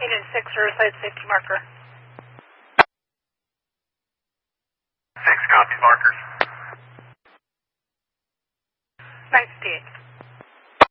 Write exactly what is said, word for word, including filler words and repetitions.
Agent six, Riverside safety marker. six, copy markers. nine fifty-eight.